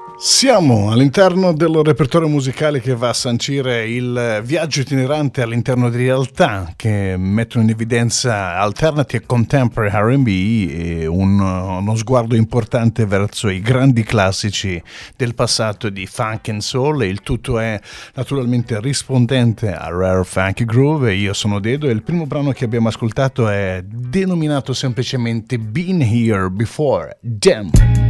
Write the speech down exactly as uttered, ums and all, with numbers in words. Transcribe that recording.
Siamo all'interno del repertorio musicale che va a sancire il viaggio itinerante all'interno di realtà che mettono in evidenza alternative contemporary R and B e un, uno sguardo importante verso i grandi classici del passato di funk and soul, e il tutto è naturalmente rispondente a Rare Funky Groove. Io sono Dedo e il primo brano che abbiamo ascoltato è denominato semplicemente Been Here Before, Damn.